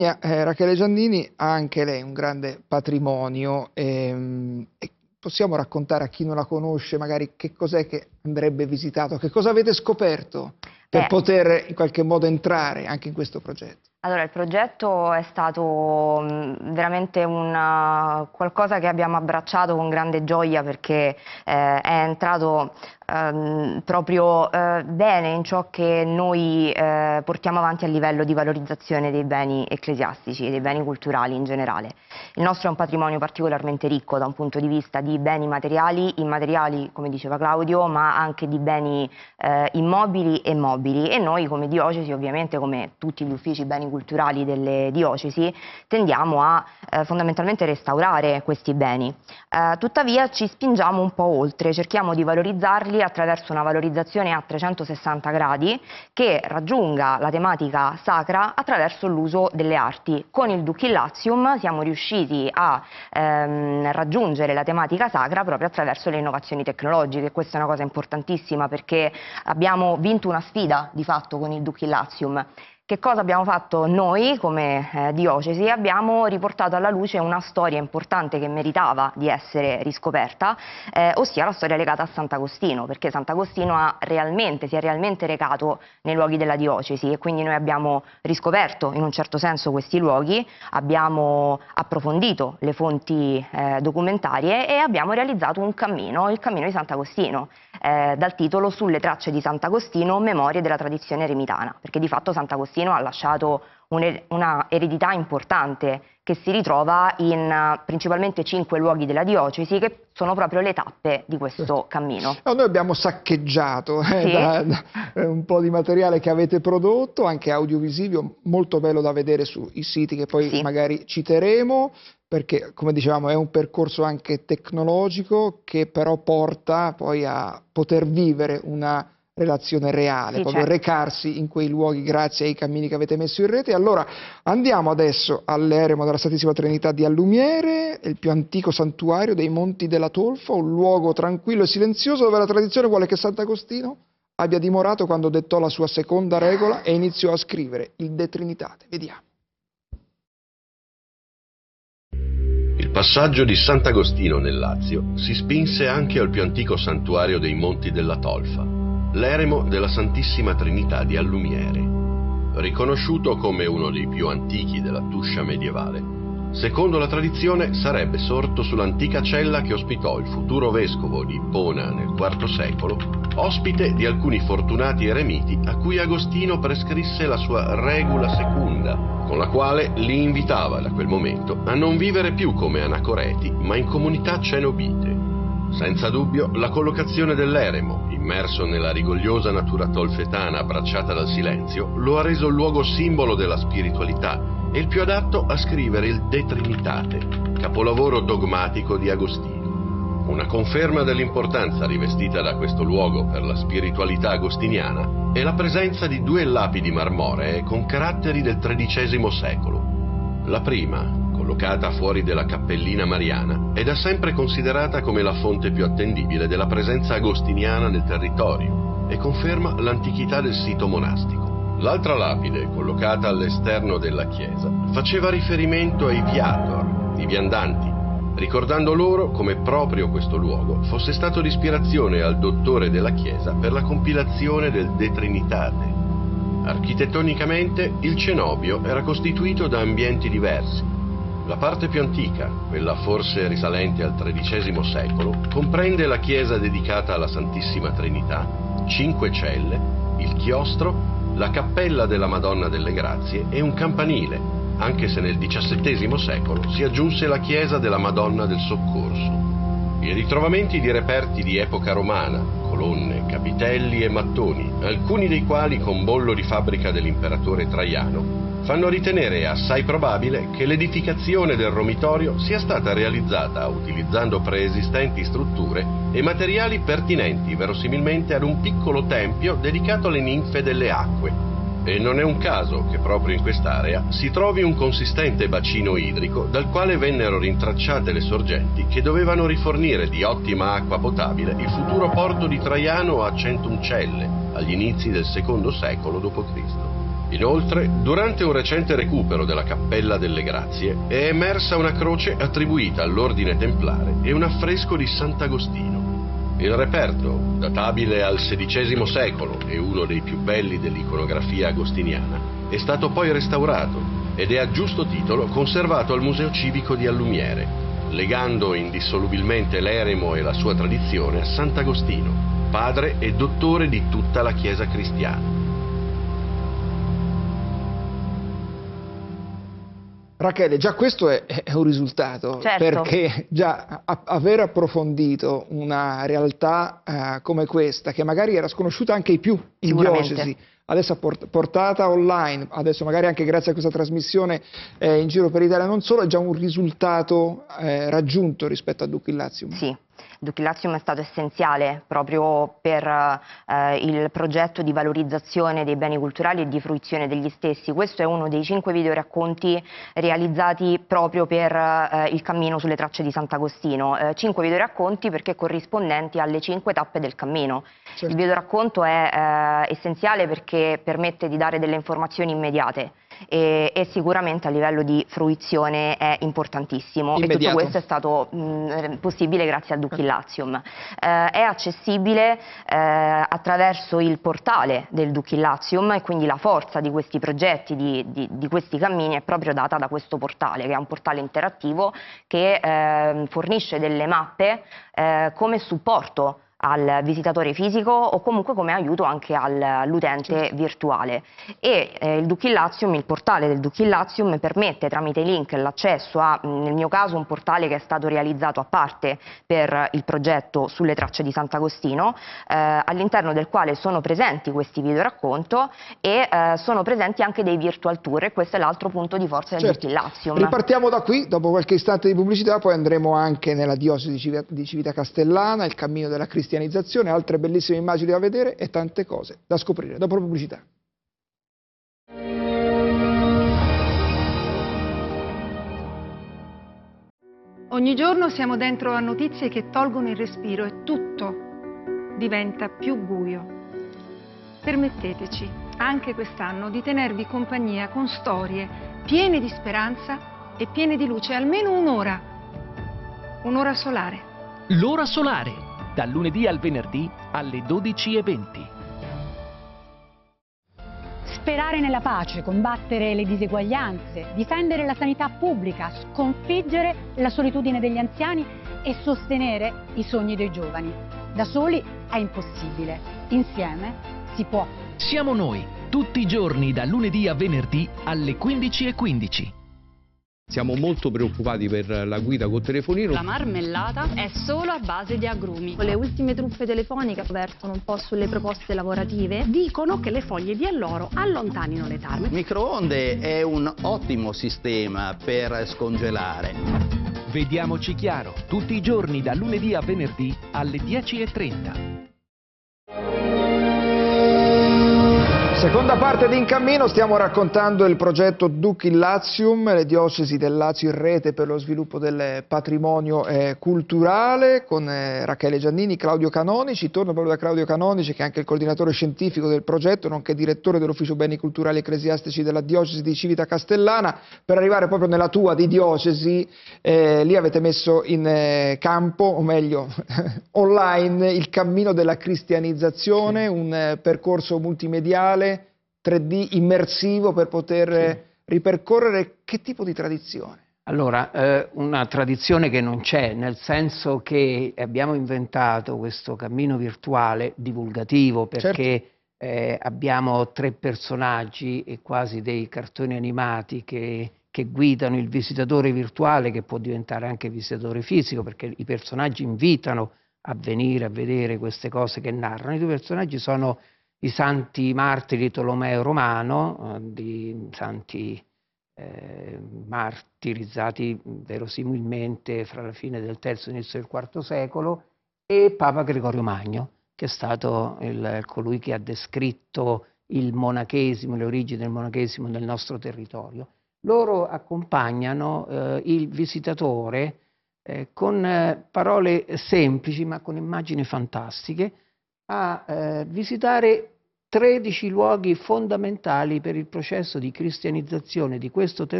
Rachele Giannini ha anche lei un grande patrimonio e possiamo raccontare a chi non la conosce magari che cos'è che andrebbe visitato, che cosa avete scoperto per poter in qualche modo entrare anche in questo progetto? Allora, il progetto è stato veramente qualcosa che abbiamo abbracciato con grande gioia perché è entrato proprio bene in ciò che noi portiamo avanti a livello di valorizzazione dei beni ecclesiastici e dei beni culturali in generale. Il nostro è un patrimonio particolarmente ricco da un punto di vista di beni materiali, immateriali, come diceva Claudio, ma anche di beni immobili e mobili, e noi come diocesi, ovviamente come tutti gli uffici beni culturali delle diocesi, tendiamo a fondamentalmente restaurare questi beni. Tuttavia ci spingiamo un po' oltre, cerchiamo di valorizzarli attraverso una valorizzazione a 360 gradi che raggiunga la tematica sacra attraverso l'uso delle arti. Con il Ducchillatium siamo riusciti a raggiungere la tematica sacra proprio attraverso le innovazioni tecnologiche. Questa è una cosa importantissima perché abbiamo vinto una sfida di fatto con il Ducchillatium. Che cosa abbiamo fatto noi come diocesi? Abbiamo riportato alla luce una storia importante che meritava di essere riscoperta, ossia la storia legata a Sant'Agostino, perché Sant'Agostino si è realmente recato nei luoghi della diocesi e quindi noi abbiamo riscoperto in un certo senso questi luoghi, abbiamo approfondito le fonti documentarie e abbiamo realizzato un cammino, il cammino di Sant'Agostino, dal titolo Sulle tracce di Sant'Agostino, memorie della tradizione eremitana, perché di fatto Sant'Agostino ha lasciato una eredità importante che si ritrova in principalmente 5 luoghi della diocesi che sono proprio le tappe di questo cammino. Noi abbiamo saccheggiato un po' di materiale che avete prodotto, anche audiovisivo, molto bello da vedere sui siti che poi magari citeremo, perché come dicevamo è un percorso anche tecnologico che però porta poi a poter vivere una relazione reale, proprio recarsi in quei luoghi grazie ai cammini che avete messo in rete. Allora andiamo adesso all'eremo della Santissima Trinità di Allumiere, il più antico santuario dei Monti della Tolfa, un luogo tranquillo e silenzioso dove la tradizione vuole che Sant'Agostino abbia dimorato quando dettò la sua seconda regola e iniziò a scrivere il De Trinitate. Vediamo. Il passaggio di Sant'Agostino nel Lazio si spinse anche al più antico santuario dei Monti della Tolfa, l'eremo della Santissima Trinità di Allumiere. Riconosciuto come uno dei più antichi della Tuscia medievale, secondo la tradizione sarebbe sorto sull'antica cella che ospitò il futuro vescovo di Ippona nel IV secolo, ospite di alcuni fortunati eremiti a cui Agostino prescrisse la sua regula secunda, con la quale li invitava da quel momento a non vivere più come anacoreti, ma in comunità cenobite. Senza dubbio, la collocazione dell'eremo, immerso nella rigogliosa natura tolfetana abbracciata dal silenzio, lo ha reso il luogo simbolo della spiritualità e il più adatto a scrivere il De Trinitate, capolavoro dogmatico di Agostino. Una conferma dell'importanza rivestita da questo luogo per la spiritualità agostiniana è la presenza di 2 lapidi marmoree con caratteri del XIII secolo. La prima, collocata fuori della cappellina mariana, è da sempre considerata come la fonte più attendibile della presenza agostiniana nel territorio e conferma l'antichità del sito monastico. L'altra lapide, collocata all'esterno della chiesa, faceva riferimento ai viator, i viandanti, ricordando loro come proprio questo luogo fosse stato di ispirazione al dottore della chiesa per la compilazione del De Trinitate. Architettonicamente il cenobio era costituito da ambienti diversi. La parte più antica, quella forse risalente al XIII secolo, comprende la chiesa dedicata alla Santissima Trinità, 5 celle, il chiostro, la cappella della Madonna delle Grazie e un campanile, anche se nel XVII secolo si aggiunse la chiesa della Madonna del Soccorso. I ritrovamenti di reperti di epoca romana, colonne, capitelli e mattoni, alcuni dei quali con bollo di fabbrica dell'imperatore Traiano, fanno ritenere assai probabile che l'edificazione del romitorio sia stata realizzata utilizzando preesistenti strutture e materiali pertinenti verosimilmente ad un piccolo tempio dedicato alle ninfe delle acque. E non è un caso che proprio in quest'area si trovi un consistente bacino idrico dal quale vennero rintracciate le sorgenti che dovevano rifornire di ottima acqua potabile il futuro porto di Traiano a Centumcelle, agli inizi del II secolo d.C. Inoltre, durante un recente recupero della Cappella delle Grazie, è emersa una croce attribuita all'ordine templare e un affresco di Sant'Agostino. Il reperto, databile al XVI secolo e uno dei più belli dell'iconografia agostiniana, è stato poi restaurato ed è a giusto titolo conservato al Museo Civico di Allumiere, legando indissolubilmente l'eremo e la sua tradizione a Sant'Agostino, padre e dottore di tutta la Chiesa cristiana. Rachele, già questo è un risultato, certo, perché già aver approfondito una realtà come questa, che magari era sconosciuta anche ai più in diocesi, adesso portata online, adesso magari anche grazie a questa trasmissione in giro per l'Italia non solo, è già un risultato raggiunto rispetto a Duc Illatium. Sì. Duc Illatium è stato essenziale proprio per il progetto di valorizzazione dei beni culturali e di fruizione degli stessi. Questo è uno dei 5 videoracconti realizzati proprio per il cammino sulle tracce di Sant'Agostino. 5 videoracconti perché corrispondenti alle 5 tappe del cammino. Certo. Il videoracconto è essenziale perché permette di dare delle informazioni immediate e sicuramente a livello di fruizione è importantissimo. Immediato. E tutto questo è stato possibile grazie a Duc Illatium. È accessibile attraverso il portale del Duc Illatium e quindi la forza di questi progetti, di questi cammini è proprio data da questo portale, che è un portale interattivo che fornisce delle mappe come supporto al visitatore fisico o comunque come aiuto anche all'utente virtuale. E il Duc Illatium, il portale del Duc Illatium permette tramite i link l'accesso a, nel mio caso, un portale che è stato realizzato a parte per il progetto sulle tracce di Sant'Agostino, all'interno del quale sono presenti questi videoracconto e sono presenti anche dei virtual tour, e questo è l'altro punto di forza del Duc Illatium. Ripartiamo da qui, dopo qualche istante di pubblicità, poi andremo anche nella diocesi di Civita Castellana, il cammino della cristianizzazione, altre bellissime immagini da vedere e tante cose da scoprire. Dopo la pubblicità. Ogni giorno siamo dentro a notizie che tolgono il respiro e tutto diventa più buio. Permetteteci, anche quest'anno, di tenervi compagnia con storie piene di speranza e piene di luce, almeno un'ora. Un'ora solare. L'ora solare. Dal lunedì al venerdì alle 12:20. Sperare nella pace, combattere le diseguaglianze, difendere la sanità pubblica, sconfiggere la solitudine degli anziani e sostenere i sogni dei giovani. Da soli è impossibile, insieme si può. Siamo noi, tutti i giorni da lunedì a venerdì alle 15:15. Siamo molto preoccupati per la guida col telefonino. La marmellata è solo a base di agrumi. Le ultime truffe telefoniche vertono un po' sulle proposte lavorative. Dicono che le foglie di alloro allontanino le tarme. Il microonde è un ottimo sistema per scongelare. Vediamoci chiaro, tutti i giorni da lunedì a venerdì alle 10:30. Seconda parte di In Cammino, stiamo raccontando il progetto Duc Illatium, le diocesi del Lazio in rete per lo sviluppo del patrimonio culturale, con Rachele Giannini, Claudio Canonici. Torno proprio da Claudio Canonici, che è anche il coordinatore scientifico del progetto, nonché direttore dell'Ufficio Beni Culturali Ecclesiastici della diocesi di Civita Castellana, per arrivare proprio nella tua di diocesi. Lì avete messo in campo, o meglio online, il cammino della cristianizzazione, un percorso multimediale 3D immersivo per poter ripercorrere che tipo di tradizione? Allora, una tradizione che non c'è, nel senso che abbiamo inventato questo cammino virtuale divulgativo perché abbiamo 3 personaggi e quasi dei cartoni animati che guidano il visitatore virtuale, che può diventare anche visitatore fisico, perché i personaggi invitano a venire a vedere queste cose che narrano. I 2 personaggi sono i santi martiri Tolomeo Romano, di santi martirizzati verosimilmente fra la fine del III e l'inizio del IV secolo, e Papa Gregorio Magno, che è stato colui che ha descritto il monachesimo, le origini del monachesimo nel nostro territorio. Loro accompagnano il visitatore con parole semplici ma con immagini fantastiche a visitare 13 luoghi fondamentali per il processo di cristianizzazione di questo territorio